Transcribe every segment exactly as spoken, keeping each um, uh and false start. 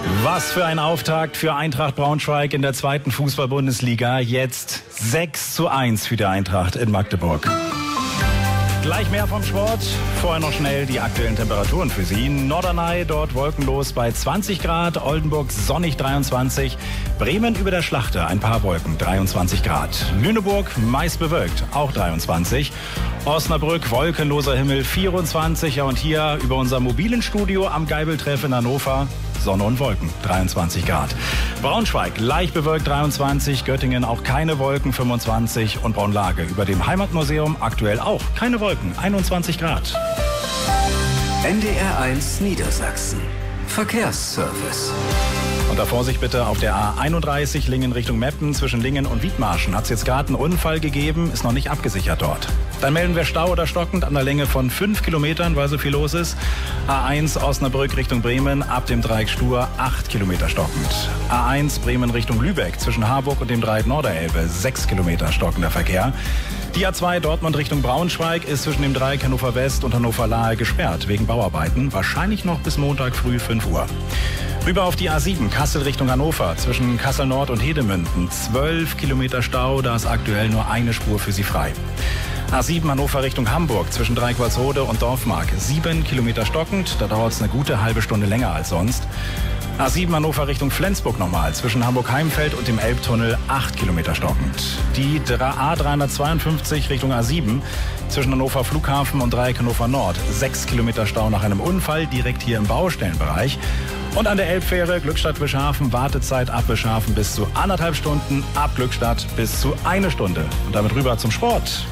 Was für ein Auftakt für Eintracht Braunschweig in der zweiten Fußball-Bundesliga. Jetzt sechs zu eins für die Eintracht in Magdeburg. Gleich mehr vom Sport. Vorher noch schnell die aktuellen Temperaturen für Sie. Norderney dort wolkenlos bei zwanzig Grad, Oldenburg sonnig dreiundzwanzig, Bremen über der Schlachte ein paar Wolken, dreiundzwanzig Grad. Lüneburg meist bewölkt, auch dreiundzwanzig. Osnabrück wolkenloser Himmel, vierundzwanzig. Ja, und hier über unser mobilen Studio am Geibeltreff in Hannover Sonne und Wolken, dreiundzwanzig Grad. Braunschweig leicht bewölkt, dreiundzwanzig, Göttingen auch keine Wolken, fünfundzwanzig und Braunlage über dem Heimatmuseum aktuell auch keine Wolken, einundzwanzig Grad. N D R eins Niedersachsen. Verkehrsservice. Und da Vorsicht bitte auf der A einunddreißig Lingen Richtung Meppen zwischen Lingen und Wiedmarschen. Hat es jetzt gerade einen Unfall gegeben, ist noch nicht abgesichert dort. Dann melden wir Stau oder stockend an der Länge von fünf Kilometern, weil so viel los ist. A eins Osnabrück Richtung Bremen ab dem Dreieck Stur acht Kilometer stockend. A eins Bremen Richtung Lübeck zwischen Harburg und dem Dreieck Norderelbe sechs Kilometer stockender Verkehr. Die A zwei Dortmund Richtung Braunschweig ist zwischen dem Dreieck Hannover West und Hannover Lahe gesperrt wegen Bauarbeiten. Wahrscheinlich noch bis Montag früh fünf Uhr. Rüber auf die A sieben, Kassel Richtung Hannover, zwischen Kassel Nord und Hedemünden. zwölf Kilometer Stau, da ist aktuell nur eine Spur für Sie frei. A sieben Hannover Richtung Hamburg, zwischen Dreiquartsrode und Dorfmark. sieben Kilometer stockend, da dauert es eine gute halbe Stunde länger als sonst. A sieben Hannover Richtung Flensburg nochmal, zwischen Hamburg-Heimfeld und dem Elbtunnel acht Kilometer stockend. Die A dreihundertzweiundfünfzig Richtung A sieben, zwischen Hannover Flughafen und Dreieck Hannover Nord. sechs Kilometer Stau nach einem Unfall, direkt hier im Baustellenbereich. Und an der Elbfähre Glückstadt-Wischhafen, Wartezeit ab Wischhafen bis zu anderthalb Stunden, ab Glückstadt bis zu eine Stunde. Und damit rüber zum Sport.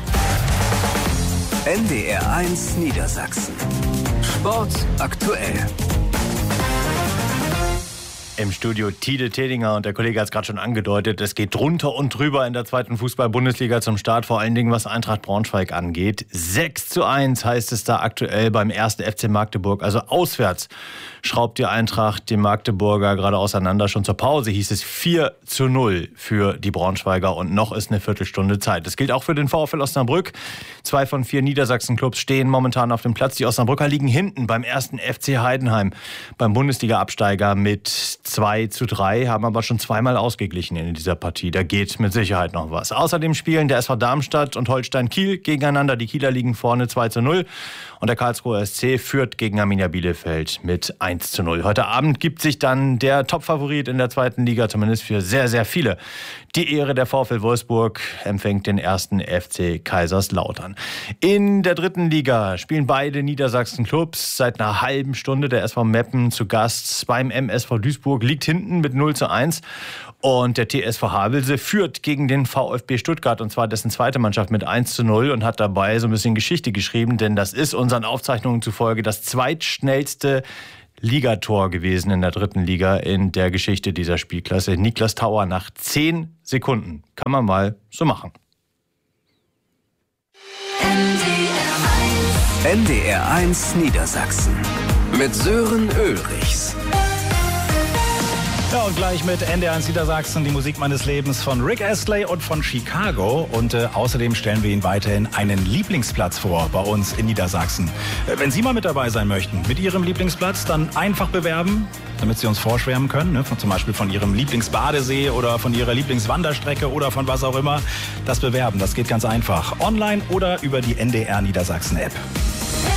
N D R eins Niedersachsen. Sport aktuell. Im Studio Tide Tedinger und der Kollege hat es gerade schon angedeutet, es geht drunter und drüber in der zweiten Fußball-Bundesliga zum Start, vor allen Dingen was Eintracht Braunschweig angeht. sechs zu eins heißt es da aktuell beim ersten F C Magdeburg, also auswärts schraubt die Eintracht die Magdeburger gerade auseinander. Schon zur Pause hieß es vier zu null für die Braunschweiger und noch ist eine Viertelstunde Zeit. Das gilt auch für den VfL Osnabrück. Zwei von vier Niedersachsen-Clubs stehen momentan auf dem Platz. Die Osnabrücker liegen hinten beim ersten F C Heidenheim, beim Bundesliga-Absteiger mit zwei zu drei, haben aber schon zweimal ausgeglichen in dieser Partie. Da geht mit Sicherheit noch was. Außerdem spielen der S V Darmstadt und Holstein Kiel gegeneinander. Die Kieler liegen vorne zwei zu null und der Karlsruher S C führt gegen Arminia Bielefeld mit eins zu null. Heute Abend gibt sich dann der Topfavorit in der zweiten Liga, zumindest für sehr, sehr viele. Die Ehre, der VfL Wolfsburg empfängt den ersten F C Kaiserslautern. In der dritten Liga spielen beide Niedersachsen-Clubs seit einer halben Stunde. Der S V Meppen zu Gast beim M S V Duisburg, liegt hinten mit null zu eins. Und der T S V Havelse führt gegen den VfB Stuttgart, und zwar dessen zweite Mannschaft, mit eins zu null und hat dabei so ein bisschen Geschichte geschrieben, denn das ist unseren Aufzeichnungen zufolge das zweitschnellste Ligator gewesen in der dritten Liga in der Geschichte dieser Spielklasse. Niklas Tauer nach zehn Sekunden. Kann man mal so machen. N D R eins Niedersachsen mit Sören Ulrichs. Ja, und gleich mit N D R eins Niedersachsen die Musik meines Lebens von Rick Astley und von Chicago. Und äh, außerdem stellen wir Ihnen weiterhin einen Lieblingsplatz vor bei uns in Niedersachsen. Äh, wenn Sie mal mit dabei sein möchten, mit Ihrem Lieblingsplatz, dann einfach bewerben, damit Sie uns vorschwärmen können. Ne? Von, zum Beispiel von Ihrem Lieblingsbadesee oder von Ihrer Lieblingswanderstrecke oder von was auch immer. Das Bewerben, das geht ganz einfach. Online oder über die N D R Niedersachsen App.